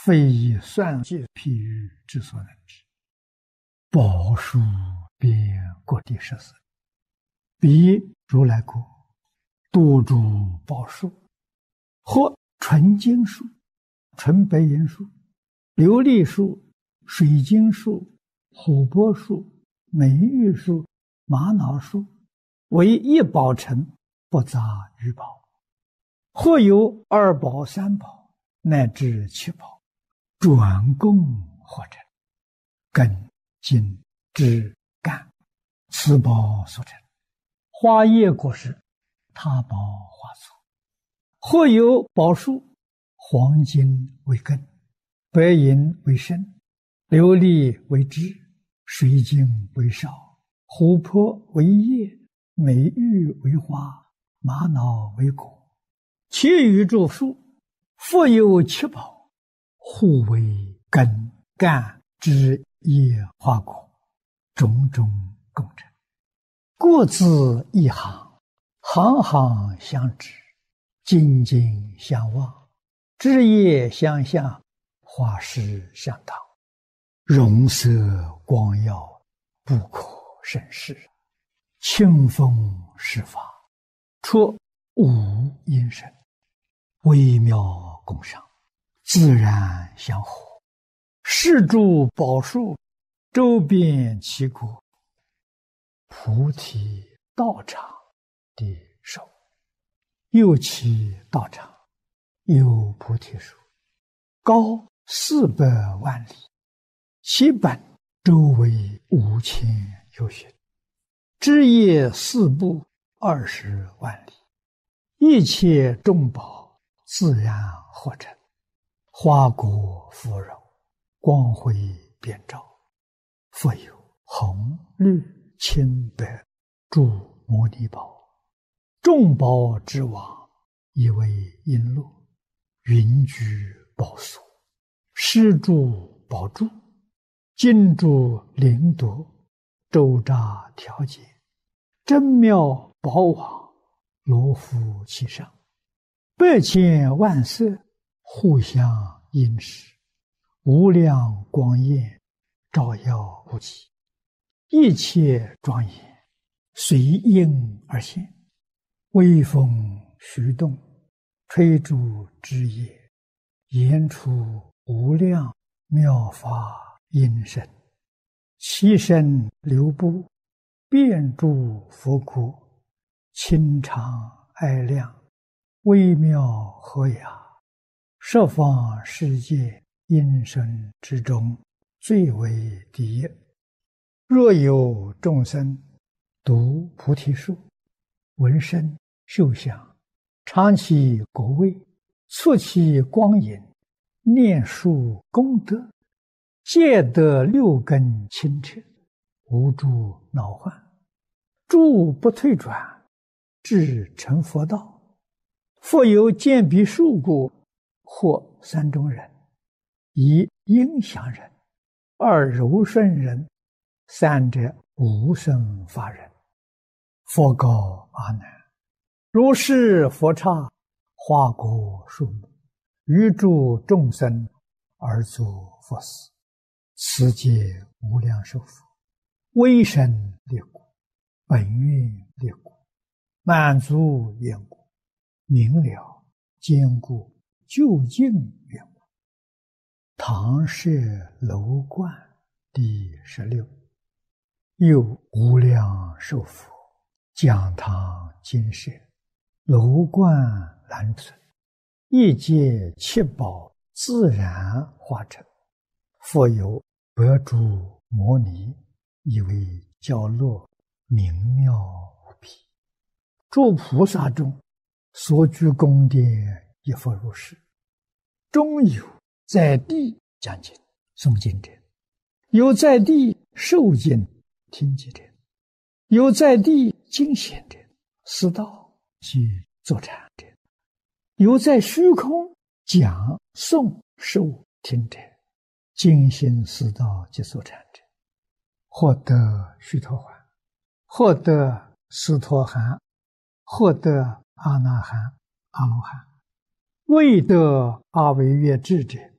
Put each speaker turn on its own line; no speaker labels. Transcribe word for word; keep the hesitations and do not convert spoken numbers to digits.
非以算计譬喻之所能知。宝树遍各地十四，彼如来国，多诸宝树，或纯金树、纯白银树、琉璃树、水晶树、琥珀树、美玉树、玛瑙树，为一宝城，不杂于宝。或有二宝、三宝，乃至七宝，转供合成，根、茎、枝、干，此宝所成。花叶果实，他宝花簇。或有宝树，黄金为根，白银为身，琉璃为枝，水晶为少，琥珀为叶，美玉为花，玛瑙为果。其余诸树，复有七宝，互为根、干、枝、叶、花、果，种种共成。各自一行，行行相知，茎茎相望，枝叶相向，花实相当，容色光耀，不可胜视。清风施法，出无因声，微妙共生，自然相合。是诸宝树，周遍其国，菩提道场的手。又其道场，有菩提树，高四百万里，其本周围五千由旬，枝叶四部二十万里，一切众宝自然合成，花果芙蓉，光辉遍照。复有红、绿、青、白诸摩尼宝，众宝之王，以为璎珞，云居宝所，施诸宝柱，金珠灵夺，周匝调节，真妙宝网，罗敷其上，百千万色，互相映饰，无量光焰，照耀不齐，一切庄严，随应而现。微风徐动，吹诸枝叶，言出无量妙法音声，其声流布，遍诸佛国，清长哀亮，微妙和雅，十方世界音声之中，最为第一。若有众生读菩提树，闻声嗅香，尝其果味，触其光影，念树功德，皆得六根清澈，无诸恼患，诸不退转，至成佛道。复有见彼树果，或三种人：一音响人，二柔顺人，三者无生法人。佛告阿难：如是佛刹，花果树木，于诸众生而作佛事，此皆无量寿佛，威神力故，本愿力故，满足愿故，明了坚固究竟愿故。唐舍楼观第十六。又无量寿佛，讲堂金舍，楼观栏存，一界七宝自然化成。复有百诸摩尼，以为教乐，明妙无比。诸菩萨中，所居宫殿亦复如是。中有在地讲经诵经者，有在地受经听经者，有在地经显者，思道及坐禅者，有在虚空讲诵受听者，精心思道及坐禅者，获得须陀洹，获得斯陀含，获得阿那含、阿罗汉，未得阿惟越致者，